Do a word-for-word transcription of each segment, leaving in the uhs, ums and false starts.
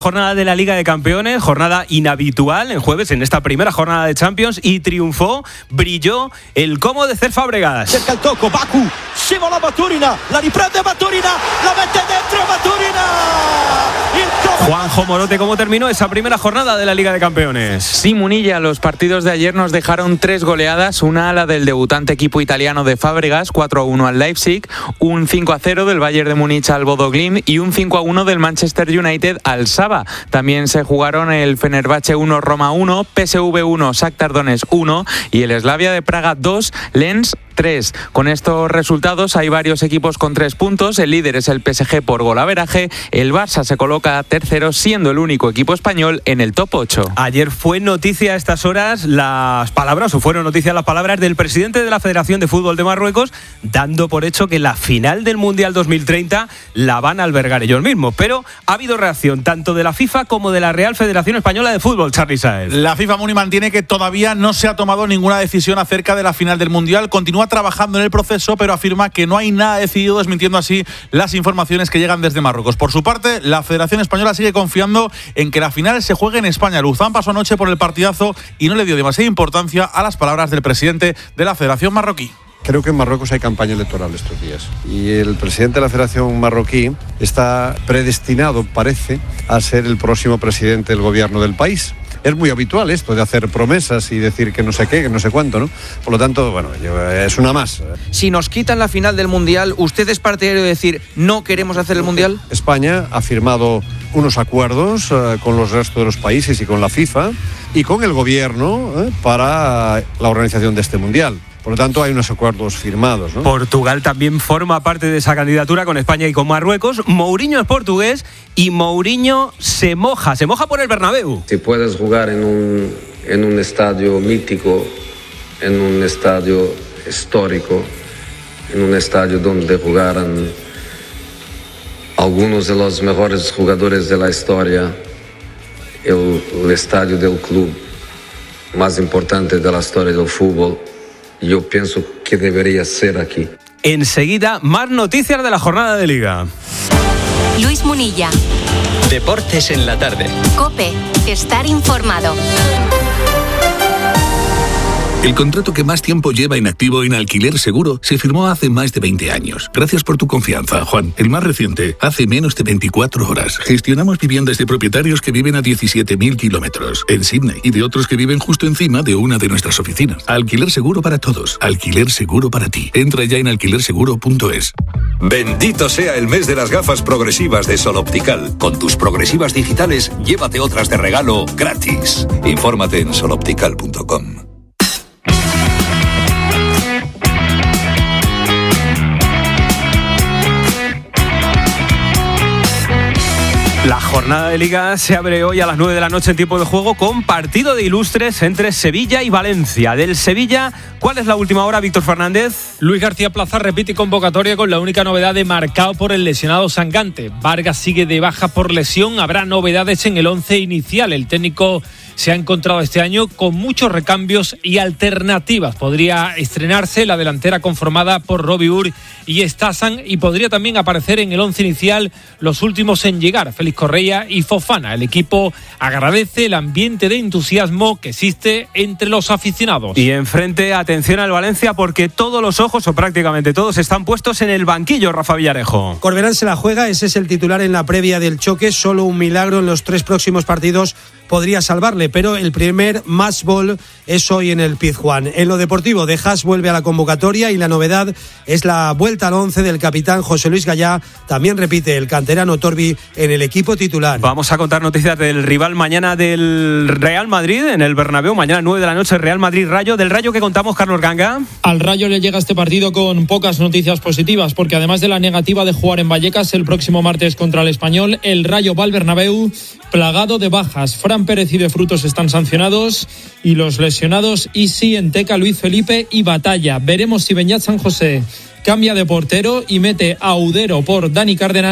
Jornada de la Liga de Campeones, jornada inhabitual en jueves en esta primera jornada de Champions y triunfó, brilló el Como de Cesc Fábregas. Cerca el toco, Baku, scivola Baturina, la riprende Baturina, la mete dentro Baturina. Juanjo Morote, ¿cómo terminó esa primera jornada de la Liga de Campeones? Sí, Munilla, los partidos de ayer nos dejaron tres goleadas, una a la del debutante equipo italiano de Fábregas, cuatro a uno al Leipzig, un cinco a cero del Bayern de Múnich al Bodo Glimt y un cinco a uno del Manchester United al Saba. También se jugaron el Fenerbahce uno, Roma uno, P S V uno, Shakhtar Donetsk uno y el Slavia de Praga dos, Lens tres. Con estos resultados hay varios equipos con tres puntos. El líder es el P S G por golaveraje. El Barça se coloca tercero, siendo el único equipo español en el top ocho. Ayer fue noticia a estas horas las palabras, o fueron noticia las palabras del presidente de la Federación de Fútbol de Marruecos, dando por hecho que la final del Mundial dos mil treinta la van a albergar ellos mismos. Pero ha habido reacción tanto de la FIFA como de la Real Federación Española de Fútbol, Charly Sáez. La FIFA, Muni, mantiene que todavía no se ha tomado ninguna decisión acerca de la final del Mundial. Continúa trabajando en el proceso, pero afirma que no hay nada decidido, desmintiendo así las informaciones que llegan desde Marruecos. Por su parte, la Federación Española sigue confiando en que la final se juegue en España. Luzán pasó anoche por el partidazo y no le dio demasiada importancia a las palabras del presidente de la Federación marroquí. Creo que en Marruecos hay campaña electoral estos días y el presidente de la Federación marroquí está predestinado, parece, a ser el próximo presidente del gobierno del país. Es muy habitual esto de hacer promesas y decir que no sé qué, que no sé cuánto, ¿no? Por lo tanto, bueno, es una más. Si nos quitan la final del Mundial, ¿usted es partidario de decir no queremos hacer el Mundial? España ha firmado unos acuerdos uh, con los restos de los países y con la FIFA y con el gobierno uh, para la organización de este Mundial. Por lo tanto, hay unos acuerdos firmados, ¿no? Portugal también forma parte de esa candidatura con España y con Marruecos. Mourinho es portugués y Mourinho se moja, se moja por el Bernabéu. Si puedes jugar en un, en un estadio mítico, en un estadio histórico, en un estadio donde jugaran algunos de los mejores jugadores de la historia, el, el estadio del club más importante de la historia del fútbol, yo pienso que debería ser aquí. Enseguida, más noticias de la jornada de Liga. Luis Munilla. Deportes en la tarde. COPE. Estar informado. El contrato que más tiempo lleva inactivo en Alquiler Seguro se firmó hace más de veinte años. Gracias por tu confianza, Juan. El más reciente, hace menos de veinticuatro horas. Gestionamos viviendas de propietarios que viven a diecisiete mil kilómetros en Sydney y de otros que viven justo encima de una de nuestras oficinas. Alquiler Seguro para todos. Alquiler Seguro para ti. Entra ya en alquiler seguro punto es. Bendito sea el mes de las gafas progresivas de Sol Optical. Con tus progresivas digitales, llévate otras de regalo gratis. Infórmate en sol optical punto com. La jornada de Liga se abre hoy a las nueve de la noche en tiempo de juego con partido de ilustres entre Sevilla y Valencia. Del Sevilla, ¿cuál es la última hora, Víctor Fernández? Luis García Plaza repite convocatoria con la única novedad de marcado por el lesionado Sangante. Vargas sigue de baja por lesión. Habrá novedades en el once inicial. El técnico se ha encontrado este año con muchos recambios y alternativas. Podría estrenarse la delantera conformada por Robbie Ur y Stasan y podría también aparecer en el once inicial los últimos en llegar, Félix Correa y Fofana. El equipo agradece el ambiente de entusiasmo que existe entre los aficionados. Y enfrente, atención al Valencia, porque todos los ojos, o prácticamente todos, están puestos en el banquillo, Rafa Villarejo. Corberán se la juega, ese es el titular en la previa del choque. Solo un milagro en los tres próximos partidos podría salvarle, pero el primer match ball es hoy en el Pizjuán. En lo deportivo, De Haas vuelve a la convocatoria y la novedad es la vuelta al once del capitán José Luis Gallá. También repite el canterano Torbi en el equipo titular. Vamos a contar noticias del rival mañana del Real Madrid en el Bernabéu. Mañana nueve de la noche, Real Madrid-Rayo. Del Rayo que contamos, Carlos Ganga. Al Rayo le llega este partido con pocas noticias positivas, porque además de la negativa de jugar en Vallecas el próximo martes contra el Español, el Rayo va al Bernabéu plagado de bajas. Fran Pérez y De Frutos están sancionados y los lesionados Isi, Enteca, Luis Felipe y Batalla. Veremos si Beñat San José cambia de portero y mete a Udero por Dani Cárdenas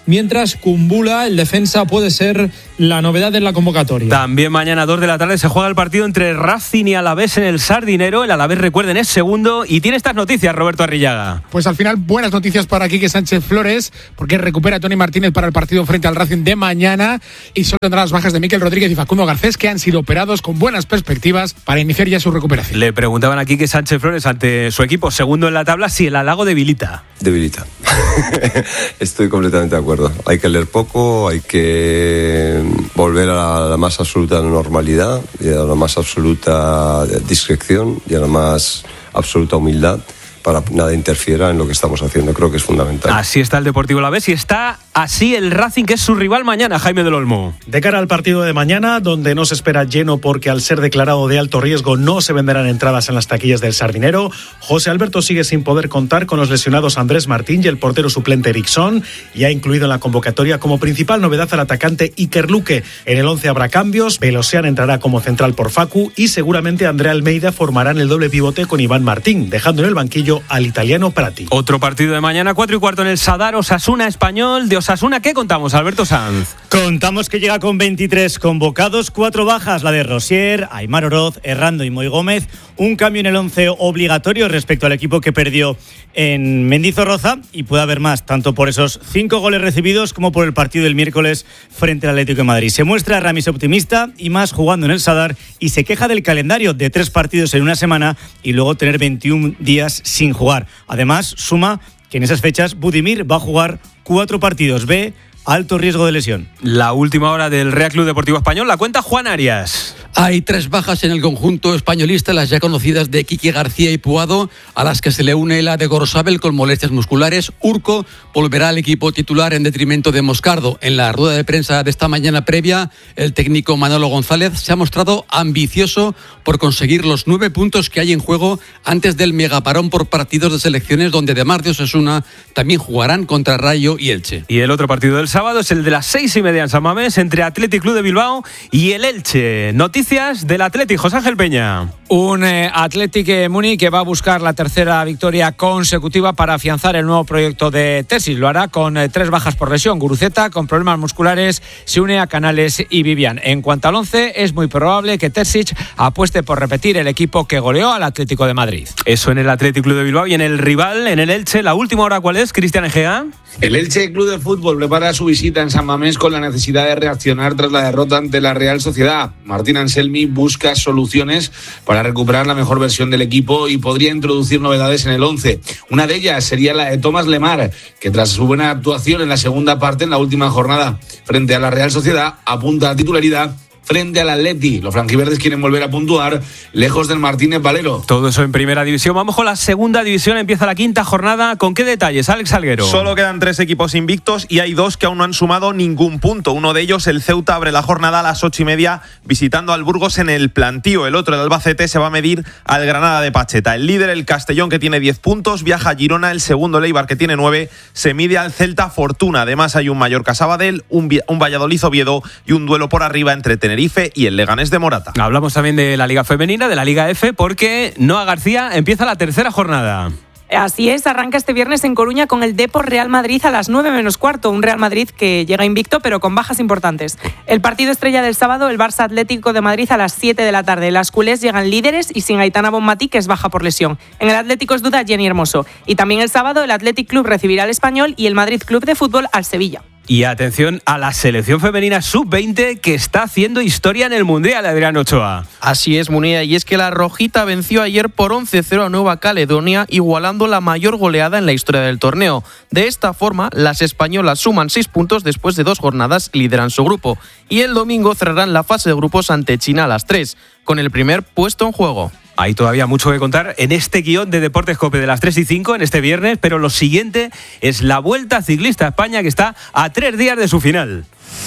mientras Kumbula, el defensa, puede ser la novedad en la convocatoria. También mañana a dos de la tarde se juega el partido entre Racing y Alavés en el Sardinero. El Alavés, recuerden, es segundo y tiene estas noticias, Roberto Arrillaga. Pues al final buenas noticias para Quique Sánchez Flores, porque recupera a Tony Martínez para el partido frente al Racing de mañana y solo tendrá las bajas de Mikel Rodríguez y Facundo Garcés, que han sido operados con buenas perspectivas para iniciar ya su recuperación. Le preguntaban a Quique Sánchez Flores ante su equipo segundo en la tabla si el halago debilita. Debilita. Estoy completamente de acuerdo. Hay que leer poco, hay que volver a la más absoluta normalidad y a la más absoluta discreción y a la más absoluta humildad para que nada interfiera en lo que estamos haciendo. Creo que es fundamental. Así está el Deportivo Alavés y está así el Racing, que es su rival mañana, Jaime del Olmo. De cara al partido de mañana, donde no se espera lleno porque al ser declarado de alto riesgo no se venderán entradas en las taquillas del Sardinero, José Alberto sigue sin poder contar con los lesionados Andrés Martín y el portero suplente Eriksson, y ha incluido en la convocatoria como principal novedad al atacante Iker Luque. En el once habrá cambios, Belosian entrará como central por Facu y seguramente Andrea Almeida formarán el doble pivote con Iván Martín, dejando en el banquillo al italiano Prati. Otro partido de mañana, cuatro y cuarto en el Sadar, Osasuna Español. De Osasuna, ¿qué contamos, Alberto Sanz? Contamos que llega con veintitrés convocados, cuatro bajas, la de Rosier, Aimar Oroz, Errando y Moy Gómez. Un cambio en el once obligatorio respecto al equipo que perdió en Mendizorroza, y puede haber más, tanto por esos cinco goles recibidos como por el partido del miércoles frente al Atlético de Madrid. Se muestra Ramis optimista y más jugando en el Sadar, y se queja del calendario de tres partidos en una semana y luego tener veintiún días sin jugar. Además, suma que en esas fechas Budimir va a jugar cuatro partidos B, alto riesgo de lesión. La última hora del Real Club Deportivo Español la cuenta Juan Arias. Hay tres bajas en el conjunto españolista, las ya conocidas de Quique García y Puado, a las que se le une la de Gorosabel con molestias musculares. Urco volverá al equipo titular en detrimento de Moscardo. En la rueda de prensa de esta mañana previa, el técnico Manolo González se ha mostrado ambicioso por conseguir los nueve puntos que hay en juego antes del megaparón por partidos de selecciones, donde además de Osasuna también jugarán contra Rayo y Elche. Y el otro partido del sábado es el de las seis y media en San Mamés entre Athletic Club de Bilbao y el Elche. Noticias del Athletic, José Ángel Peña. Un eh, Athletic eh, Muni que va a buscar la tercera victoria consecutiva para afianzar el nuevo proyecto de Terzic. Lo hará con eh, tres bajas por lesión. Guruceta, con problemas musculares, se une a Canales y Vivian. En cuanto al once, es muy probable que Terzic apueste por repetir el equipo que goleó al Atlético de Madrid. Eso en el Athletic Club de Bilbao. Y en el rival, en el Elche, la última hora, ¿cuál es, Cristian Egea? El Elche Club de Fútbol prepara su visita en San Mamés con la necesidad de reaccionar tras la derrota ante la Real Sociedad. Martín Anselmi busca soluciones para recuperar la mejor versión del equipo y podría introducir novedades en el once. Una de ellas sería la de Tomás Lemar, que tras su buena actuación en la segunda parte en la última jornada frente a la Real Sociedad apunta a titularidad frente al Atleti. Los franjiverdes quieren volver a puntuar lejos del Martínez Valero. Todo eso en primera división. Vamos con la segunda división. Empieza la quinta jornada. ¿Con qué detalles, Alex Salguero? Solo quedan tres equipos invictos y hay dos que aún no han sumado ningún punto. Uno de ellos, el Ceuta, abre la jornada a las ocho y media visitando al Burgos en el Plantío. El otro, el Albacete, se va a medir al Granada de Pacheta. El líder, el Castellón, que tiene diez puntos, viaja a Girona. El segundo, el Eibar, que tiene nueve, se mide al Celta Fortuna. Además hay un Mallorca Sabadell, un, un Valladolid Oviedo y un duelo por arriba entre Tenerife y el Leganés de Morata. Hablamos también de la Liga Femenina, de la Liga F, porque Noa García empieza la tercera jornada. Así es, arranca este viernes en Coruña con el Depor Real Madrid a las nueve menos cuarto. Un Real Madrid que llega invicto pero con bajas importantes. El partido estrella del sábado, el Barça Atlético de Madrid a las siete de la tarde. Las culés llegan líderes y sin Aitana Bonmatí, que es baja por lesión. En el Atlético es duda Jenny Hermoso. Y también el sábado el Athletic Club recibirá al Español y el Madrid Club de Fútbol al Sevilla. Y atención a la selección femenina sub veinte que está haciendo historia en el Mundial, Adrián Ochoa. Así es, Munía, y es que la rojita venció ayer por once cero a Nueva Caledonia, igualando la mayor goleada en la historia del torneo. De esta forma, las españolas suman seis puntos después de dos jornadas y lideran su grupo. Y el domingo cerrarán la fase de grupos ante China a las tres, con el primer puesto en juego. Hay todavía mucho que contar en este guión de Deportes COPE de las tres y cinco en este viernes, pero lo siguiente es la Vuelta Ciclista a España, que está a tres días de su final.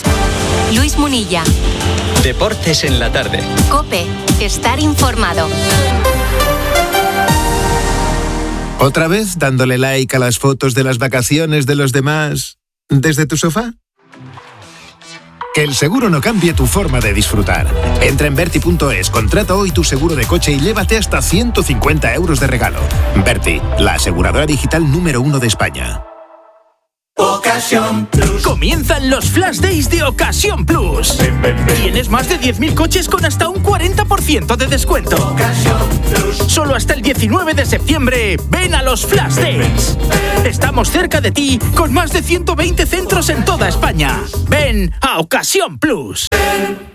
Luis Munilla. Deportes en la tarde. COPE. Estar informado. ¿Otra vez dándole like a las fotos de las vacaciones de los demás desde tu sofá? Que el seguro no cambie tu forma de disfrutar. Entra en Berti punto es, contrata hoy tu seguro de coche y llévate hasta ciento cincuenta euros de regalo. Berti, la aseguradora digital número uno de España. Ocasión Plus. Comienzan los Flash Days de Ocasión Plus. Ven, ven, ven. Tienes más de diez mil coches con hasta un cuarenta por ciento de descuento. Ocasión Plus. Solo hasta el diecinueve de septiembre, ven a los Flash Days. Estamos cerca de ti con más de ciento veinte centros en toda España. Ven a Ocasión Plus. Ven.